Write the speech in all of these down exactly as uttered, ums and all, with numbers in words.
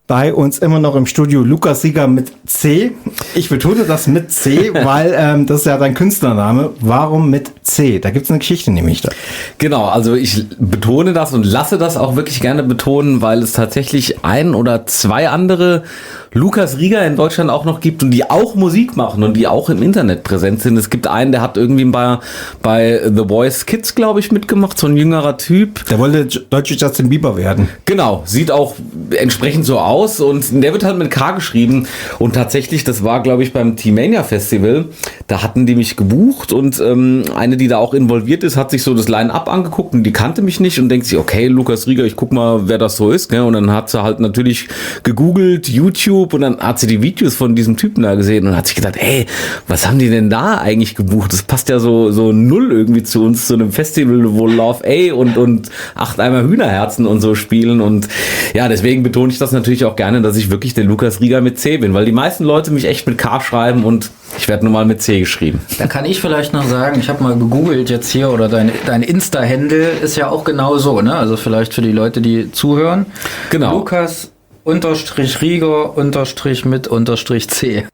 bei uns immer noch im Studio Lukas Rieger mit C. Ich betone das mit C, weil ähm, das ist ja dein Künstlername. Warum mit C? Da gibt es eine Geschichte nämlich da. Genau, also ich betone das und lasse das auch wirklich gerne betonen, weil es tatsächlich ein oder zwei andere Lukas Rieger in Deutschland auch noch gibt und die auch Musik machen und die auch im Internet präsent sind. Es gibt einen, der hat irgendwie bei, bei The Voice Kids, glaube ich, mitgemacht, so ein jüngerer Typ. Der wollte deutsche Justin Bieber werden. Genau, sieht auch entsprechend so aus und der wird halt mit K geschrieben und tatsächlich, das war, glaube ich, beim T-Mania Festival, da hatten die mich gebucht und ähm, eine, die da auch involviert ist, hat sich so das Line-Up angeguckt und die kannte mich nicht und denkt sich, okay, Lukas Rieger, ich guck mal, wer das so ist, gell? Und dann hat sie halt natürlich gegoogelt, YouTube, und dann hat sie die Videos von diesem Typen da gesehen und hat sich gedacht, ey, was haben die denn da eigentlich gebucht? Das passt ja so so null irgendwie zu uns, zu einem Festival, wo Love A und, und acht Eimer Hühnerherzen und so spielen. Und ja, deswegen betone ich das natürlich auch gerne, dass ich wirklich der Lukas Rieger mit C bin, weil die meisten Leute mich echt mit K schreiben und ich werde nur mal mit C geschrieben. Da kann ich vielleicht noch sagen, ich habe mal gegoogelt jetzt hier, oder dein, dein Insta-Handle ist ja auch genau so, ne? Also vielleicht für die Leute, die zuhören. Genau. Lukas unterstrich Rieger unterstrich mit unterstrich C.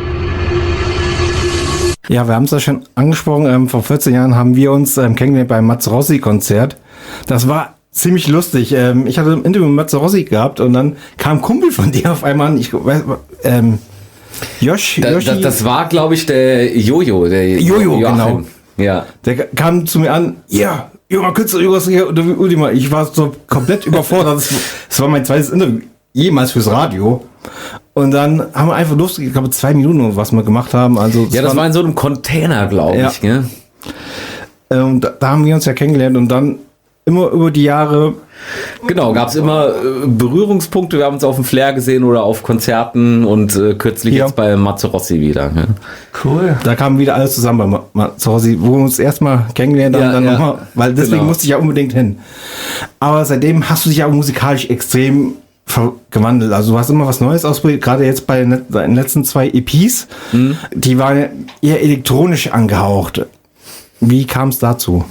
Ja, wir haben es ja schon angesprochen, ähm, vor vierzehn Jahren haben wir uns ähm, kennengelernt beim Mats Rossi-Konzert. Das war ziemlich lustig. Ähm, ich hatte ein Interview mit Mats Rossi gehabt und dann kam ein Kumpel von dir auf einmal an, ich weiß, ähm, Josh, Da, Yoshi, das, das war, glaube ich, der Jojo. Der Jojo, Joachim. genau. Ja. Der kam zu mir an, ja, junger Künstler, Lukas Rieger und Ultima. Ich war so komplett überfordert. Das, das war mein zweites Interview jemals fürs Radio. Und dann haben wir einfach lustig, ich glaube, zwei Minuten, was wir gemacht haben. Also das Ja, das war, war in so einem Container, glaube Ja. ich. Gell? ähm, da, da haben wir uns ja kennengelernt und dann immer über die Jahre. Genau, gab es immer äh, Berührungspunkte. Wir haben uns auf dem Flair gesehen oder auf Konzerten und äh, kürzlich Ja. jetzt bei Mats Rossi wieder. Ne? Cool. Da kam wieder alles zusammen bei Ma- Mats Rossi, wo wir uns erstmal kennengelernt haben, Ja, dann ja. nochmal, weil deswegen Genau. musste ich ja unbedingt hin. Aber seitdem hast du dich ja auch musikalisch extrem ver- gewandelt. Also du hast immer was Neues ausprobiert, gerade jetzt bei den den letzten zwei E Ps. Mhm. Die waren eher elektronisch angehaucht. Wie kam es dazu?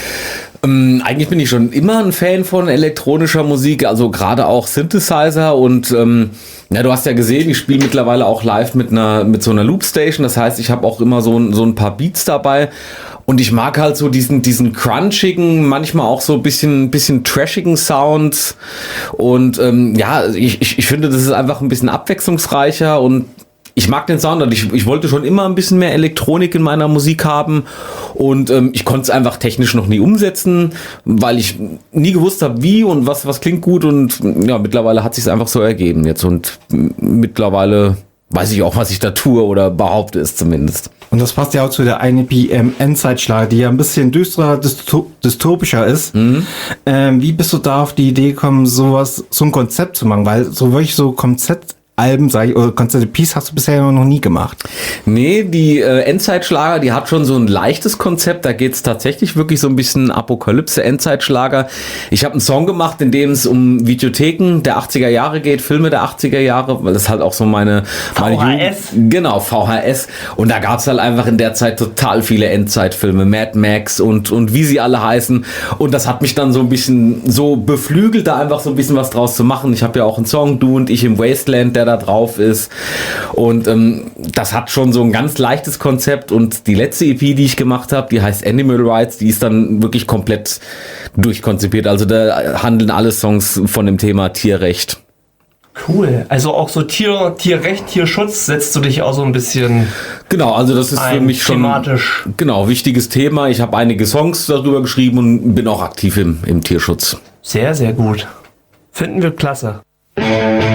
Ähm, eigentlich bin ich schon immer ein Fan von elektronischer Musik, also gerade auch Synthesizer und ähm, ja, du hast ja gesehen, ich spiele mittlerweile auch live mit einer mit so einer Loopstation, das heißt, ich habe auch immer so, ein- so ein paar Beats dabei und ich mag halt so diesen diesen crunchigen, manchmal auch so ein bisschen bisschen trashigen Sound und ähm, ja, ich, ich, ich finde, das ist einfach ein bisschen abwechslungsreicher und ich mag den Sound und ich, ich wollte schon immer ein bisschen mehr Elektronik in meiner Musik haben und ähm, ich konnte es einfach technisch noch nie umsetzen, weil ich nie gewusst habe, wie und was was klingt gut und ja, mittlerweile hat sich einfach so ergeben jetzt und m- mittlerweile weiß ich auch, was ich da tue oder behaupte es zumindest. Und das passt ja auch zu der einen E P ähm, Endzeitschlager, die ja ein bisschen düsterer, dysto- dystopischer ist. Ähm, wie bist du da auf die Idee gekommen, sowas, so ein Konzept zu machen? Weil so wirklich so Konzeptalben, sag ich, oder Konzepte Piece hast du bisher noch nie gemacht. Nee, die äh, Endzeitschlager, die hat schon so ein leichtes Konzept. Da geht's tatsächlich wirklich so ein bisschen Apokalypse, Endzeitschlager. Ich habe einen Song gemacht, in dem es um Videotheken der achtziger Jahre geht, Filme der achtziger Jahre, weil das halt auch so meine, meine V H S. Jugend- genau, V H S. Und da gab's halt einfach in der Zeit total viele Endzeitfilme, Mad Max und, und wie sie alle heißen. Und das hat mich dann so ein bisschen so beflügelt, da einfach so ein bisschen was draus zu machen. Ich habe ja auch einen Song, Du und ich im Wasteland, der da drauf ist. Und ähm, das hat schon so ein ganz leichtes Konzept. Und die letzte E P, die ich gemacht habe, die heißt Animal Rights, die ist dann wirklich komplett durchkonzipiert. Also da handeln alle Songs von dem Thema Tierrecht. Cool. Also auch so Tier, Tierrecht, Tierschutz setzt du dich auch so ein bisschen Genau, also das ist für ein, mich schon thematisch. genau wichtiges Thema. Ich habe einige Songs darüber geschrieben und bin auch aktiv im, im Tierschutz. Sehr, sehr gut. Finden wir klasse.